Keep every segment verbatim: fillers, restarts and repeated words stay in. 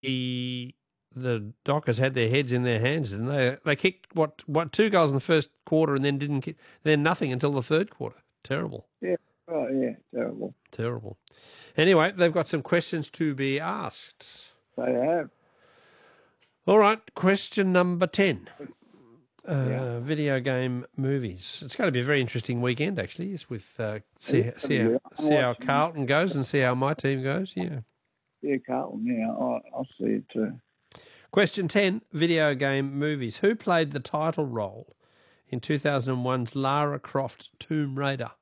the the Dockers had their heads in their hands, didn't they? They kicked what what two goals in the first quarter and then didn't kick, then nothing until the third quarter. Terrible. Yeah. Oh yeah. Terrible. Terrible. Anyway, they've got some questions to be asked. They have. All right, question number ten. Uh, Yeah. Video game movies. It's going to be a very interesting weekend, actually. It's with uh, see, It's see, gonna how, be. see I'm how watching. Carlton goes and see how my team goes. Yeah. Yeah, Carlton. Yeah, I, I'll see it too. Question ten. Video game movies. Who played the title role in two thousand one's Lara Croft Tomb Raider?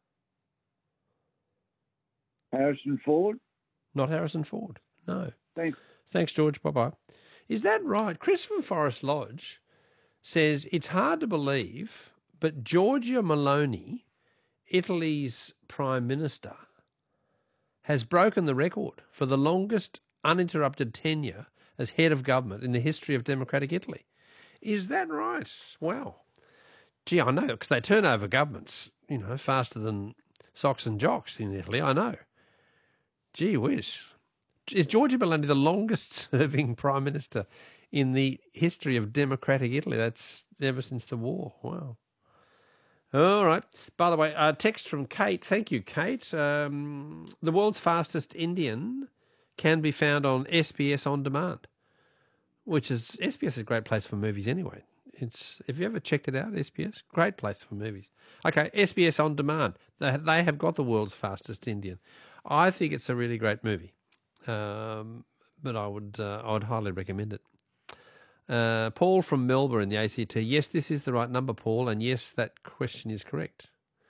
Harrison Ford. Not Harrison Ford. No. Thanks. Thanks, George. Bye-bye. Is that right? Chris from Forest Lodge says it's hard to believe, but Giorgia Meloni, Italy's Prime Minister, has broken the record for the longest uninterrupted tenure as head of government in the history of democratic Italy. Is that right? Wow. Gee, I know, because they turn over governments, you know, faster than socks and jocks in Italy, I know. Gee whiz. Is Giorgia Meloni the longest-serving Prime Minister in the history of democratic Italy? That's ever since the war. Wow. All right. By the way, uh, text from Kate. Thank you, Kate. Um, the world's fastest Indian can be found on S B S On Demand, which is, S B S is a great place for movies anyway. It's, have you ever checked it out, S B S? Great place for movies. Okay, S B S On Demand. They, they have got the world's fastest Indian. I think it's a really great movie, um, but I would uh, I would highly recommend it. Uh, Paul from Melbourne in the A C T. Yes, this is the right number, Paul, and yes, that question is correct.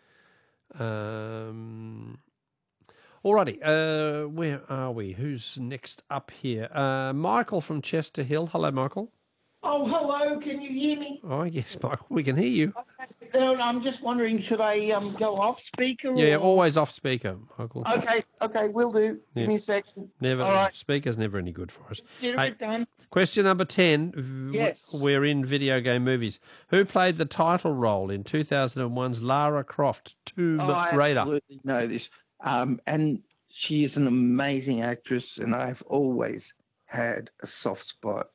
Um, alrighty, uh, where are we? Who's next up here? Uh, Michael from Chester Hill. Hello, Michael. Oh, hello. Can you hear me? Oh, yes, Michael, we can hear you. No, I'm just wondering, should I um go off speaker? Yeah, or... always off speaker, Michael. Okay, okay, will do. Yeah. Give me a second. Never. All right. Speaker's never any good for us. Consider Hey, it done. question number ten. V- Yes. We're in video game movies. Who played the title role in two thousand one's Lara Croft Tomb Oh, I Raider? absolutely know this. Um, and she is an amazing actress, and I've always had a soft spot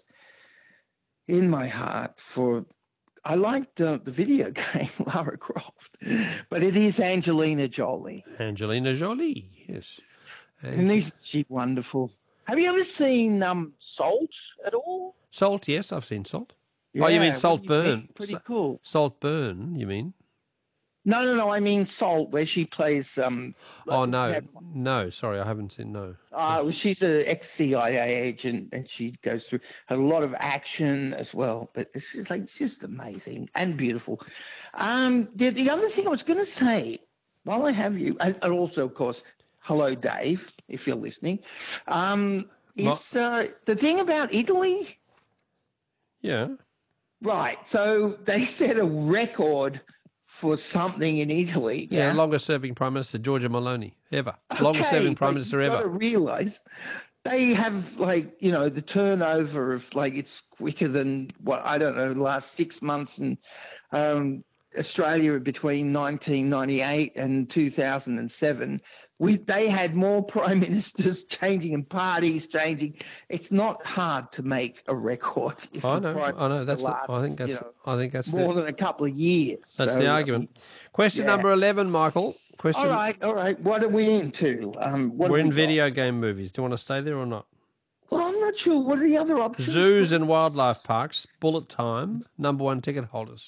in my heart for. I liked uh, the video game Lara Croft, but it is Angelina Jolie. Angelina Jolie, yes. And isn't she wonderful? Have you ever seen um Salt at all? Salt, yes, I've seen Salt. Oh, you mean Yeah, Saltburn? Pretty Sa- cool. Saltburn, you mean? No, no, no. I mean Salt, where she plays. Um, Oh, no, had- no, sorry, I haven't seen, no. Uh, well, she's an ex-C I A agent, and she goes through a lot of action as well. But it's just like just amazing and beautiful. Um, the, the other thing I was going to say, while I have you, and, and also, of course, hello, Dave, if you're listening, um, is uh, the thing about Italy. Yeah. Right. So they set a record for something in Italy. Yeah, Yeah. longest serving Prime Minister, Giorgia Meloni, ever. Longest serving Okay, Prime but Minister you've ever. got to realise they have, like, you know, the turnover of, like, it's quicker than what, I don't know, the last six months in um, Australia between nineteen ninety-eight and two thousand seven. We, they had more prime ministers changing and parties changing. It's not hard to make a record. if I the know, prime I know. minister That's the, lasts, I think that's you know, I think that's more the, than a couple of years. that's So, the I argument. mean, Question yeah. number eleven, Michael. Question. all right, all right. What are we into? Um, what We're have in we got? video game movies. Do you want to stay there or not? Well, I'm not sure. What are the other options? Zoos and wildlife parks, bullet time, number one ticket holders.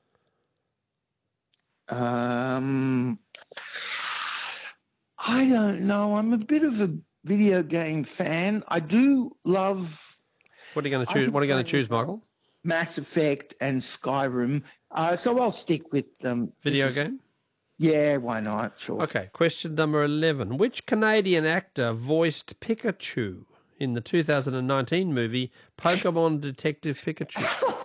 Um, I don't know. I'm a bit of a video game fan. I do love What are you going to I choose? think What are you going I to choose, would- Michael? Mass Effect and Skyrim. Uh, so I'll stick with um, Video this is- game? Yeah, why not? Sure. Okay, question number eleven. Which Canadian actor voiced Pikachu in the two thousand nineteen movie Pokemon Detective Pikachu?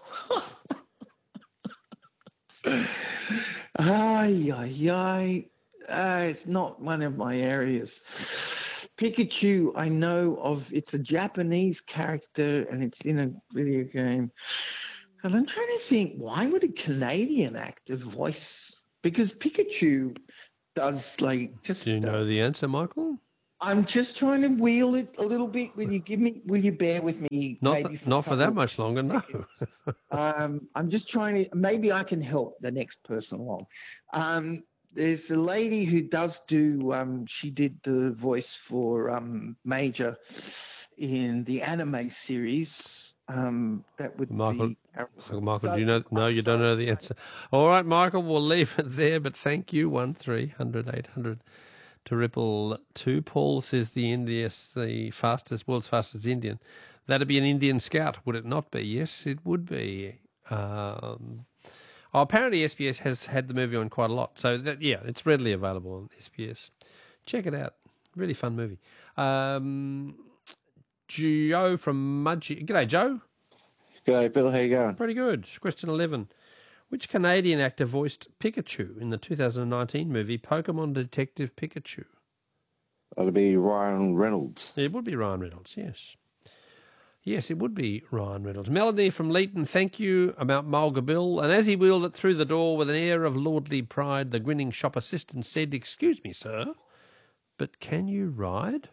Ay, ay, ay. Uh, it's not one of my areas. Pikachu, I know of. It's a Japanese character and it's in a video game. And I'm trying to think, why would a Canadian actor voice? Because Pikachu does like just. Do you know the answer, Michael? I'm just trying to wheel it a little bit. Will you give me? Will you bear with me? Not maybe th- for a not for that couple much longer, no. seconds? um, I'm just trying to. Maybe I can help the next person along. Um, there's a lady who does do. Um, she did the voice for um, Major in the anime series. Um, that would Michael, be. Michael, So, do you know? No, I'm you don't sorry. know the answer. All right, Michael, we'll leave it there, but thank you. One three hundred eight hundred to Ripple two. Paul says the India's the fastest, world's fastest Indian. That'd be an Indian Scout, would it not be? Yes, it would be. Um, oh, apparently S B S has had the movie on quite a lot, so that yeah, it's readily available on S B S. Check it out. Really fun movie. Um, Joe from Mudgee. G'day, Joe. G'day, Bill. How you going? Pretty good. Question eleven. Which Canadian actor voiced Pikachu in the two thousand nineteen movie Pokemon Detective Pikachu? That'll be Ryan Reynolds. It would be Ryan Reynolds, yes. Yes, it would be Ryan Reynolds. Melody from Leeton, thank you about Mulga Bill. And as he wheeled it through the door with an air of lordly pride, the grinning shop assistant said, "Excuse me, sir, but can you ride?"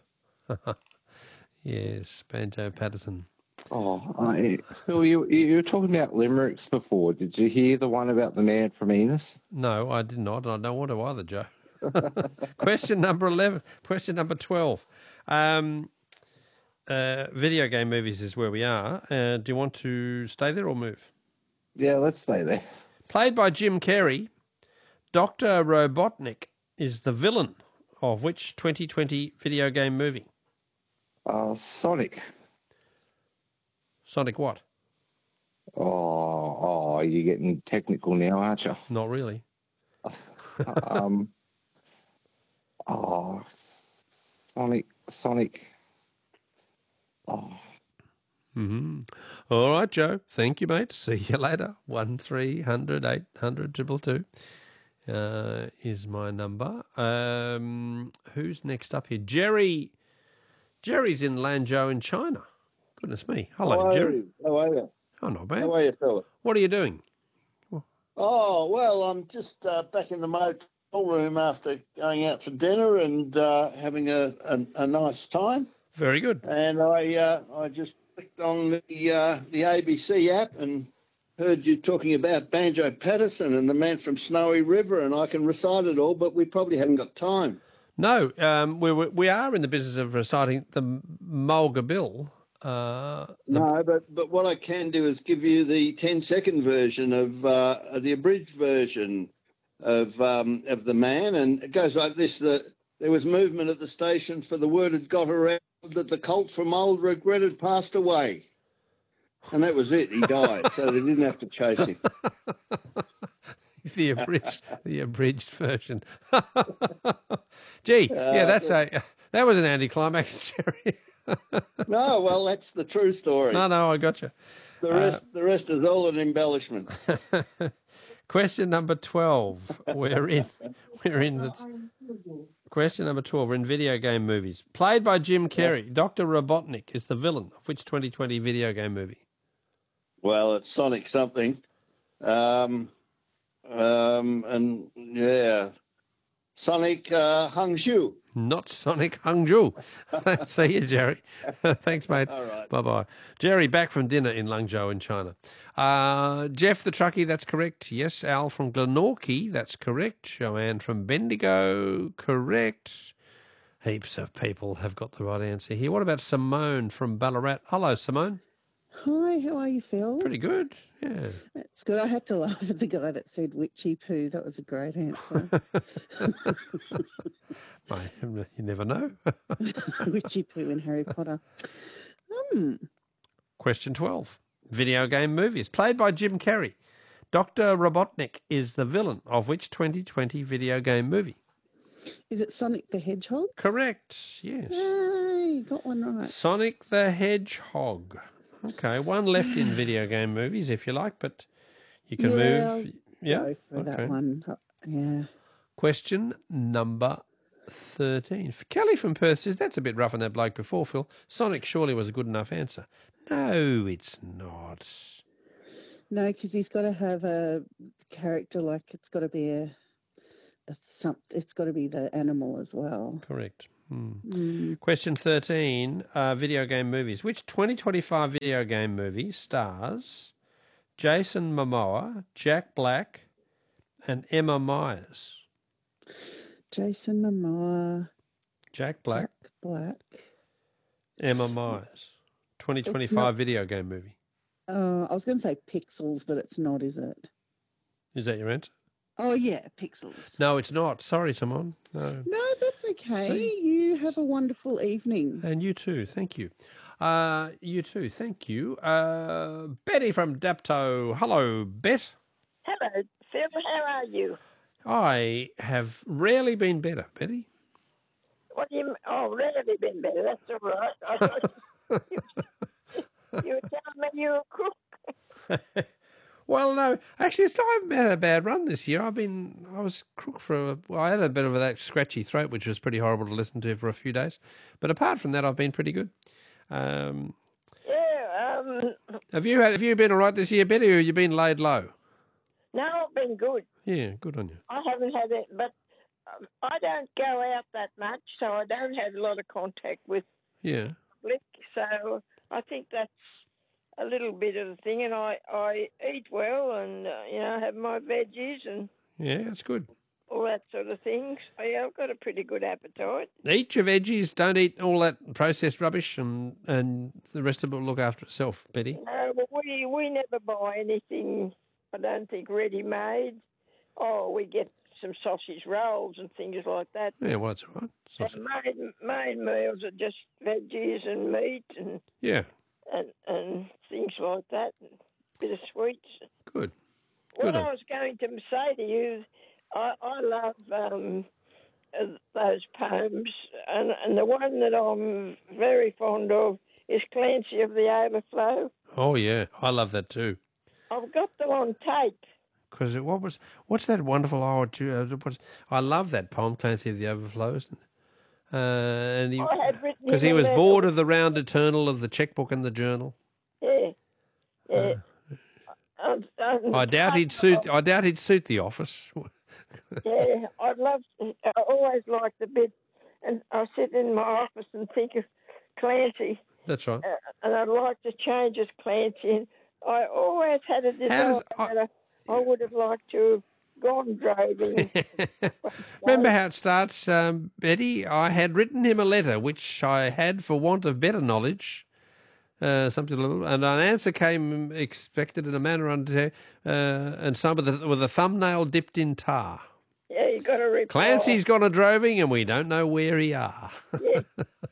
Yes, Banjo Patterson. Oh, I, Phil, you, you were talking about limericks before. Did you hear the one about the man from Enos? No, I did not. I don't want to either, Joe. Question number eleven. Question number twelve. Um, uh, video game movies is where we are. Uh, do you want to stay there or move? Yeah, let's stay there. Played by Jim Carrey, Doctor Robotnik is the villain of which twenty twenty video game movie? Uh, Sonic. Sonic what? Oh, oh, you're getting technical now, aren't you? Not really. um, oh, Sonic, Sonic. Oh. Mm-hmm. All right, Joe. Thank you, mate. See you later. One three hundred eight hundred triple two uh, is my number. Um, who's next up here? Jerry. Jerry's in Lanzhou in China. Goodness me. Hello, How are Jerry. you? How are you? Oh, not bad. How are you, fella? What are you doing? Oh, well, I'm just uh, back in the motel room after going out for dinner and uh, having a, a, a nice time. Very good. And I uh, I just clicked on the uh, the A B C app and heard you talking about Banjo Patterson and the man from Snowy River, and I can recite it all, but we probably haven't got time. No, um, we we are in the business of reciting the Mulga Bill. Uh, the, No, but, but what I can do is give you the ten-second version of uh, the abridged version of um, of the man, and it goes like this: that there was movement at the station, for the word had got around that the colt from Old Regret had passed away, and that was it. He died, so they didn't have to chase him. the abridged, the abridged version. Gee, yeah, that's a that was an anticlimax, Jerry. No, well, that's the true story. No, no, I got you. The rest, uh, the rest is all an embellishment. Question number twelve. We're in. We're in the. Question number twelve. We're in video game movies. Played by Jim Carrey, Doctor Robotnik is the villain of which twenty twenty video game movie? Well, it's Sonic something. Um, um, and yeah, Sonic uh, Hung-Shu. Not Sonic Hangzhou. See you, Jerry. Thanks, mate. All right. Bye-bye. Jerry, back from dinner in Langzhou in China. Uh, Jeff the truckie, that's correct. Yes, Al from Glenorchy, that's correct. Joanne from Bendigo, correct. Heaps of people have got the right answer here. What about Simone from Ballarat? Hello, Simone. Hi, how are you, Phil? Pretty good, yeah. That's good. I had to laugh at the guy that said witchy poo. That was a great answer. Mate, you never know. Witchy poo in Harry Potter. Hmm. Question twelve. Video game movies. Played by Jim Carrey. Doctor Robotnik is the villain of which twenty twenty video game movie? Is it Sonic the Hedgehog? Correct, yes. Yay, got one right. Sonic the Hedgehog. Okay, one left in video game movies, if you like, but you can yeah, move. Yeah, go for okay. that one. Yeah. Question number thirteen. Kelly from Perth says, that's a bit rough on that bloke before, Phil. Sonic surely was a good enough answer. No, it's not. No, because he's got to have a character, like it's got to be a, a some, it's got to be the animal as well. Correct. Mm. Question thirteen, uh, video game movies. Which twenty twenty-five video game movie stars Jason Momoa, Jack Black, and Emma Myers? Jason Momoa, Jack Black, Jack Black. Emma Myers. twenty twenty-five video game movie. Uh, I was going to say Pixels, but it's not, is it? Is that your answer? Oh, yeah, Pixels. No, it's not. Sorry, Simone. No. No, that's okay. See? You have a wonderful evening. And you too. Thank you. Uh, you too. Thank you. Uh, Betty from Dapto. Hello, Bet. Hello, Phil. How are you? I have rarely been better, Betty. What do you? Oh, rarely been better. That's all right. I thought you, you were telling me you were a crook. Well, no, actually, it's not, I haven't had a bad run this year. I've been, I was crook for, a, well, I had a bit of that scratchy throat, which was pretty horrible to listen to for a few days. But apart from that, I've been pretty good. Um, Yeah. Um. have you had, have you been all right this year, Betty, or have you been laid low? No, I've been good. Yeah, good on you. I haven't had it, but um, I don't go out that much, so I don't have a lot of contact with Yeah. public. So I think that's a little bit of the thing, and I, I eat well and, uh, you know, have my veggies and Yeah, that's good. all that sort of thing. So, yeah, I've got a pretty good appetite. Eat your veggies. Don't eat all that processed rubbish, and, and the rest of it will look after itself, Betty. No, but we, we never buy anything, I don't think, ready-made. Oh, we get some sausage rolls and things like that. Yeah, well, that's all right. And Sausage. main, main meals are just veggies and meat and, Yeah, and, and things like that, and a bit of sweets. good. What Good. I was going to say to you, I, I love um, uh, those poems, and, and the one that I'm very fond of is Clancy of the Overflow. Oh, yeah, I love that too. I've got them on tape. Because what was what's that wonderful old? Uh, what's, I love that poem, Clancy of the Overflows. Uh, and he, I had written because him he a was letter. bored of the round eternal of the checkbook and the journal. Yeah, yeah. Um, um, I doubt he'd suit. I doubt he'd suit the office. Yeah, I'd love. I always like the bit, and I sit in my office and think of Clancy, That's right. uh, and I'd like to change as Clancy. And I always had a desire does- I- that I, I would have liked to have gone droving. Remember how it starts, um, Betty? I had written him a letter, which I had, for want of better knowledge, uh, something a little, and an answer came expected in a manner under, uh, and some with a, with a thumbnail dipped in tar. Yeah, you got to reply. Clancy's gone a droving, and we don't know where he are. Yeah.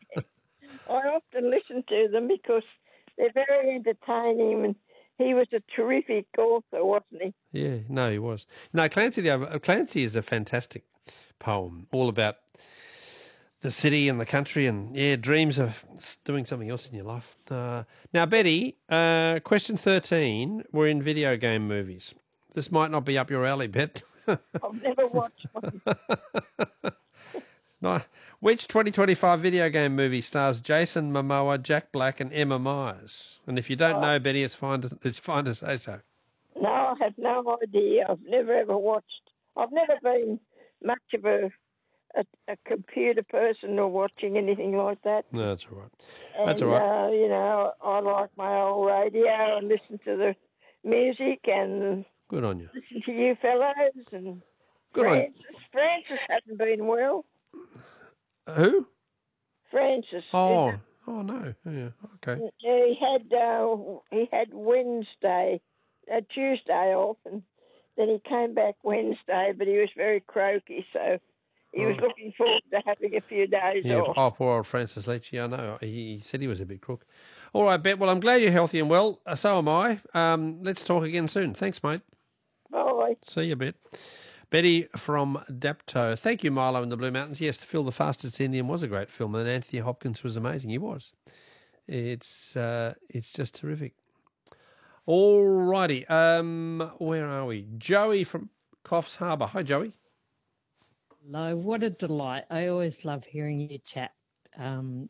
I often listen to them because they're very entertaining, and he was a terrific author, wasn't he? Yeah, no, he was. No, Clancy the Over- Clancy is a fantastic poem, all about the city and the country, and yeah, dreams of doing something else in your life. Uh, now, Betty, uh, question thirteen. We're in video game movies. This might not be up your alley, Bet. I've never watched one. No. Which twenty twenty-five video game movie stars Jason Momoa, Jack Black, and Emma Myers? And if you don't know, Betty, it's fine to, it's fine to say so. No, I have no idea. I've never ever watched. I've never been much of a a, a computer person or watching anything like that. No, that's all right. And, That's all right. Uh, you know, I like my old radio and listen to the music and Good on you. listen to you fellows. And Good on Francis, Francis hasn't been well. Who? Francis. Oh, oh no. Yeah, okay. Yeah, he had uh, he had Wednesday, uh, Tuesday off, and then he came back Wednesday, but he was very croaky, so he was Oh. looking forward to having a few days Yeah, off. oh, poor old Francis Leach. Yeah, I know. He, he said he was a bit crook. All right, Bet. Well, I'm glad you're healthy and well. Uh, so am I. Um, let's talk again soon. Thanks, mate. Bye. See you, Bet. Betty from Dapto. Thank you, Milo in the Blue Mountains. Yes, Phil the Fastest Indian was a great film, and Anthony Hopkins was amazing. He was. It's uh, it's just terrific. All righty. Um, where are we? Joey from Coffs Harbour. Hi, Joey. Hello, what a delight. I always love hearing you chat um, with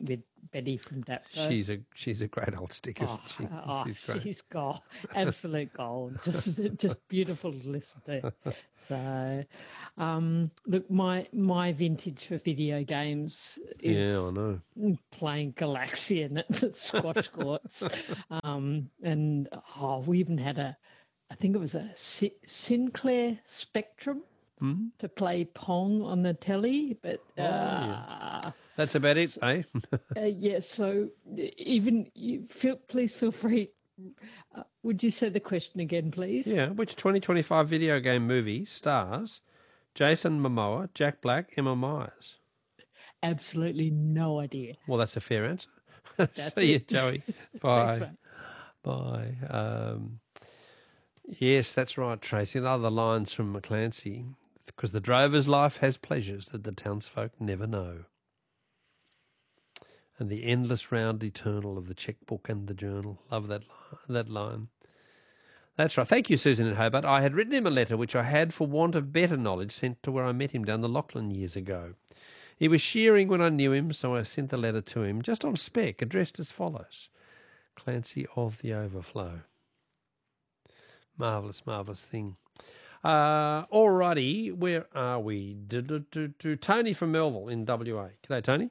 Betty from Dapper. She's a she's a great old stick, isn't Oh, she? oh, She's great. She's gold, absolute gold. Just, just beautiful to listen to. So, um, look, my my vintage for video games is Yeah, I know. playing Galaxian at the squash courts, um, and oh, we even had a, I think it was a Si- Sinclair Spectrum Hmm? to play Pong on the telly, but uh, yeah. That's about it, eh? uh, yeah. So even you feel, please feel free. Uh, would you say the question again, please? Yeah. Which twenty twenty-five video game movie stars Jason Momoa, Jack Black, Emma Myers? Absolutely no idea. Well, that's a fair answer. That's See you, it. Joey. Bye. Thanks, mate. Bye. Um, yes, that's right, Tracy. And other lines from McClancy. Because the drover's life has pleasures that the townsfolk never know. And the endless round eternal of the checkbook and the journal. Love that line. That line. That's right. Thank you, Susan in Hobart. I had written him a letter which I had, for want of better knowledge, sent to where I met him down the Lachlan years ago. He was shearing when I knew him, so I sent the letter to him, just on spec, addressed as follows. Clancy of the Overflow. Marvellous, marvellous thing. Uh, alrighty, where are we? Do, do, do, do. Tony from Melville in W A. G'day, Tony.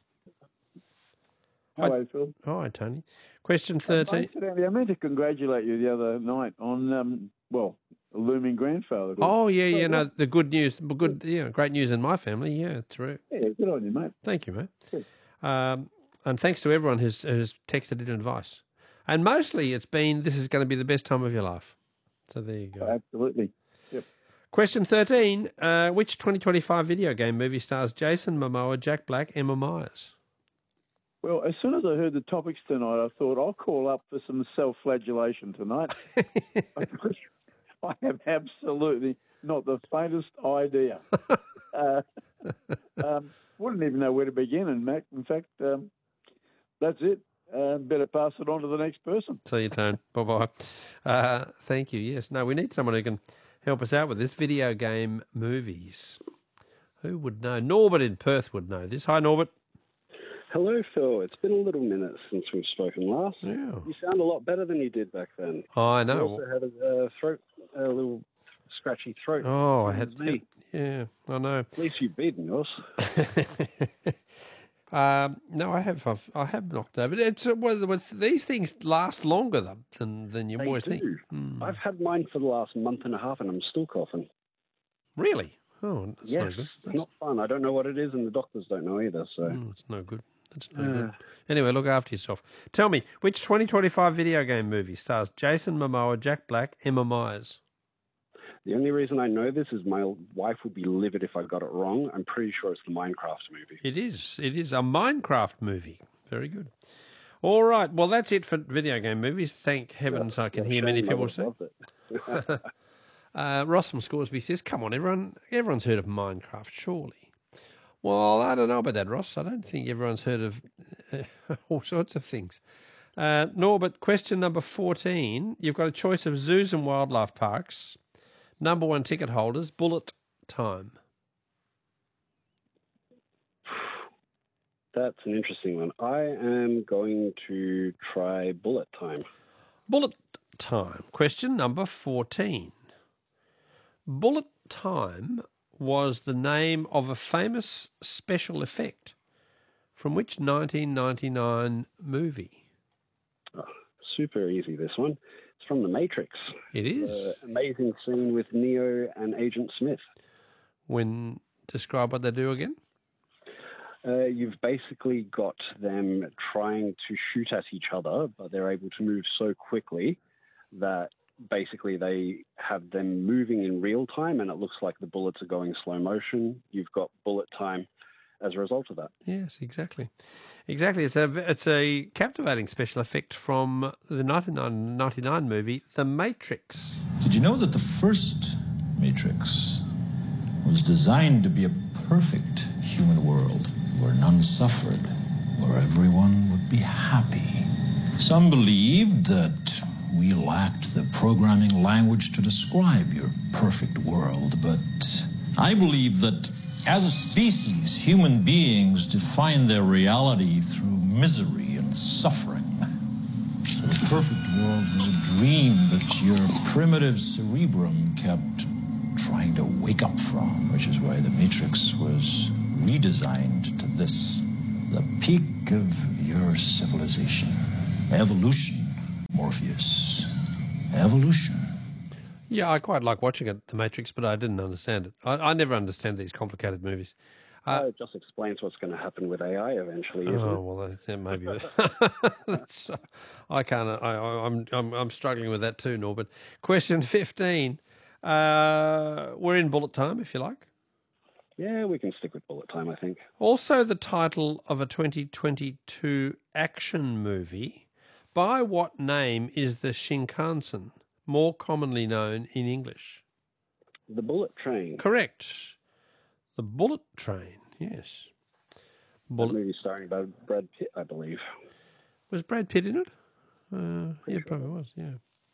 Hello, Phil. Hi, Tony. Question Um, thirteen. incidentally, I meant to congratulate you the other night on, um, well, a looming grandfather. Oh, yeah, yeah, Well, no, the good news, good, yeah, great news in my family. Yeah, true. Yeah, good on you, mate. Thank you, mate. Good. Um, and thanks to everyone who's, who's texted in advice. And mostly it's been, this is going to be the best time of your life. So there you go. Absolutely. Yep. Question thirteen. Uh, which twenty twenty-five video game movie stars Jason Momoa, Jack Black, Emma Myers? Well, as soon as I heard the topics tonight, I thought I'll call up for some self-flagellation tonight. I have absolutely not the faintest idea. uh, um, wouldn't even know where to begin. And Mac, in fact, um, that's it. Uh, better pass it on to the next person. See you, Tone. Bye-bye. Uh, thank you. Yes. No, we need someone who can help us out with this. Video game movies. Who would know? Norbert in Perth would know this. Hi, Norbert. Hello, Phil. It's been a little minute since we've spoken last. Yeah. You sound a lot better than you did back then. Oh, I You know. also had a, uh, throat, a little scratchy throat. Oh, I had me. Yeah, I know. At least you've beaten yours. um, no, I have. I've, I have knocked over. It's, uh, well, it's, these things last longer than than, than you They always do. think. Hmm. I've had mine for the last month and a half, and I'm still coughing. Really? Oh, that's yes, no good. it's That's, not fun. I don't know what it is, and the doctors don't know either. So mm, it's no good. That's no Uh. good. Anyway, look after yourself. Tell me, which twenty twenty-five video game movie stars Jason Momoa, Jack Black, Emma Myers? the only reason I know this is my wife would be livid if I got it wrong. I'm pretty sure it's the Minecraft movie. It is. It is a Minecraft movie. Very good. All right. Well, that's it for video game movies. Thank heavens I can hear many people say. uh, Ross from Scoresby says, come on, everyone. Everyone's heard of Minecraft, surely. Well, I don't know about that, Ross. I don't think everyone's heard of uh, all sorts of things. Uh, Norbert, question number fourteen. You've got a choice of zoos and wildlife parks. Number one ticket holders, bullet time. That's an interesting one. I am going to try bullet time. Bullet time. Question number fourteen. Bullet time was the name of a famous special effect from which nineteen ninety-nine movie? Oh, super easy, this one. It's from The Matrix. It is. The amazing scene with Neo and Agent Smith. When describe what they do again? Uh, you've basically got them trying to shoot at each other, but they're able to move so quickly that basically they have them moving in real time, and it looks like the bullets are going slow motion. You've got bullet time as a result of that. Yes, exactly. Exactly. It's a, it's a captivating special effect from the nineteen ninety-nine movie, The Matrix. Did you know that the first Matrix was designed to be a perfect human world where none suffered, where everyone would be happy? Some believed that we lacked the programming language to describe your perfect world, but I believe that as a species, human beings define their reality through misery and suffering. So the perfect world was a dream that your primitive cerebrum kept trying to wake up from, which is why the Matrix was redesigned to this, the peak of your civilization. Evolution, Morpheus. Evolution. Yeah, I quite like watching it, The Matrix, but I didn't understand it. I, I never understand these complicated movies. Uh, Oh, it just explains what's going to happen with A I eventually. Isn't oh it? well, that's, yeah, maybe. that's, I can't. I, I- I'm I'm I'm struggling with that too, Norbert. Question fifteen. Uh, we're in bullet time, if you like. Yeah, we can stick with bullet time, I think. Also, the title of a twenty twenty-two action movie. By what name is the Shinkansen more commonly known in English? The Bullet Train. Correct. The Bullet Train, yes. That Bullet. movie starring by Brad Pitt, I believe. Was Brad Pitt in it? Uh, yeah, probably was, yeah.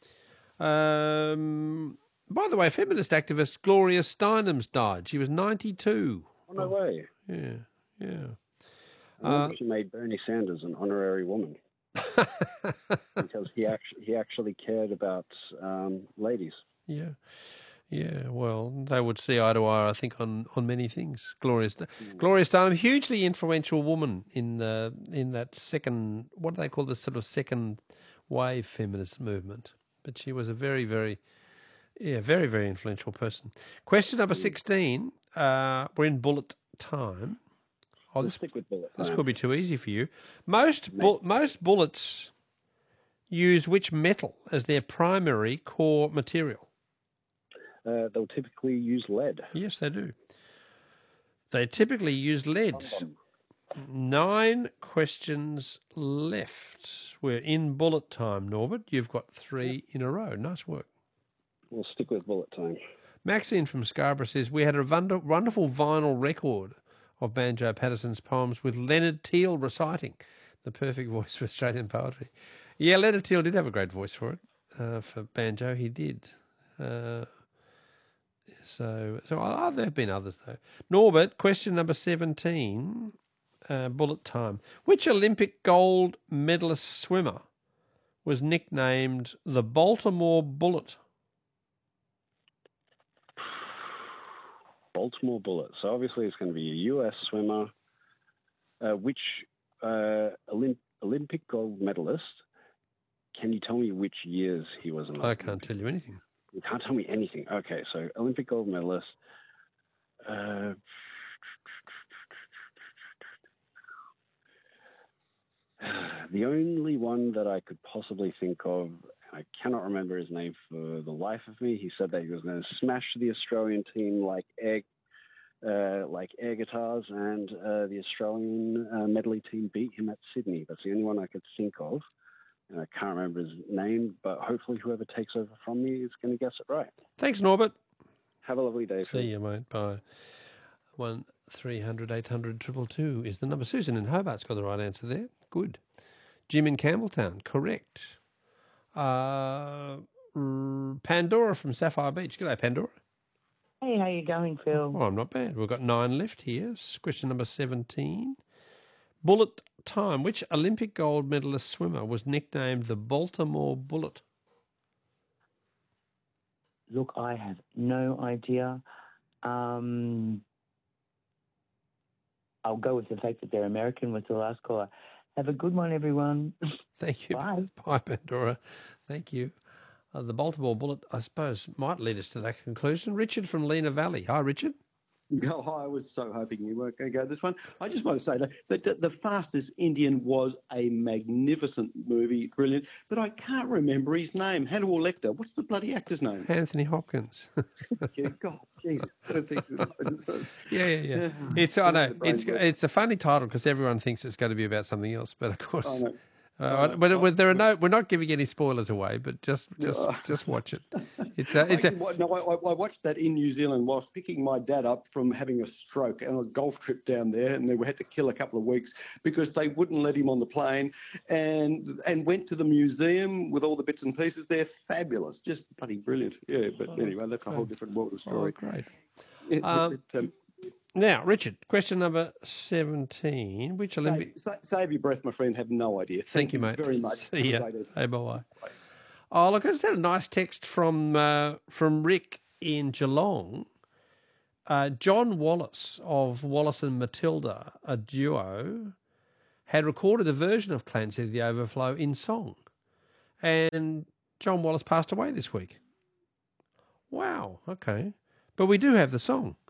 Um, by the way, feminist activist Gloria Steinem's died. She was ninety-two. Oh, no way. Yeah, yeah. I remember Uh, she made Bernie Sanders an honorary woman because he actually he actually cared about um, ladies. Yeah, yeah. Well, they would see eye to eye, I think, on, on many things. Gloria, St- Gloria Steinem, hugely influential woman in the in that second, what do they call the sort of second wave feminist movement? But she was a very, very, yeah, very, very influential person. Question number sixteen. Uh, we're in bullet time. Oh, We'll this stick with bullet this time. could be too easy for you. Most bu- most bullets use which metal as their primary core material? Uh, they'll typically use lead. Yes, they do. They typically use lead. Nine questions left. We're in bullet time, Norbert. You've got three in a row. Nice work. We'll stick with bullet time. Maxine from Scarborough says, we had a wonder- wonderful vinyl record of Banjo Patterson's poems with Leonard Teal reciting. The perfect voice for Australian poetry. Yeah, Leonard Teal did have a great voice for it, uh, for banjo. He did. Uh, so, so oh, there have been others, though. Norbert, question number seventeen, uh, bullet time. Which Olympic gold medalist swimmer was nicknamed the Baltimore Bullet? Baltimore Bullet. So obviously it's going to be a U S swimmer. Uh, which uh, Olymp- Olympic gold medalist? Can you tell me which years he was in? I can't tell you anything. You can't tell me anything. Okay, so Olympic gold medalist. Uh, the only one that I could possibly think of, I cannot remember his name for the life of me. He said that he was going to smash the Australian team like air, uh, like air guitars, and uh, the Australian uh, medley team beat him at Sydney. That's the only one I could think of. And I can't remember his name, but hopefully whoever takes over from me is going to guess it right. Thanks, Norbert. Have a lovely day. See you, mate. Bye. One three hundred eight hundred triple two is the number. Susan in Hobart's got the right answer there. Good. Jim in Campbelltown, correct. Uh, r- Pandora from Sapphire Beach. G'day, Pandora. Hey, how you going, Phil? Oh, I'm not bad. We've got nine left here. Question number seventeen. Bullet time. Which Olympic gold medalist swimmer was nicknamed the Baltimore Bullet? Look, I have no idea. Um, I'll go with the fact that they're American with the last caller. Have a good one, everyone. Thank you. Bye. Bye, Pandora. Thank you. Uh, the Baltimore Bullet, I suppose, might lead us to that conclusion. Richard from Lena Valley. Hi, Richard. Oh, I was so hoping you weren't going to go this one. I just want to say that, that, that The Fastest Indian was a magnificent movie, brilliant, but I can't remember his name. Hannibal Lecter. What's the bloody actor's name? Anthony Hopkins. Yeah, God, Jesus. Yeah, yeah, yeah. It's I know it's it's a funny title because everyone thinks it's going to be about something else, but of course, I know. uh, Oh, but oh, there are no. We're not giving any spoilers away, but just just Oh. just watch it. It's a it's a Actually, what- no, I, I watched that in New Zealand whilst picking my dad up from having a stroke and a golf trip down there, and they had to kill a couple of weeks because they wouldn't let him on the plane, and and went to the museum with all the bits and pieces. They're fabulous, just bloody brilliant. Yeah, but Oh, anyway, that's a whole great. different world of Oh, story. great. It- Um, it- um, Now, Richard, question number seventeen. Which Olympic... Save, sa- save your breath, my friend. Have no idea. Thank, Thank you, mate. very much. See ya. Have a great evening. Hey, bye-bye. Oh, look, I just had a nice text from uh, from Rick in Geelong. Uh, John Wallace of Wallace and Matilda, a duo, had recorded a version of Clancy of the Overflow in song. And John Wallace passed away this week. Wow, okay. But we do have the song.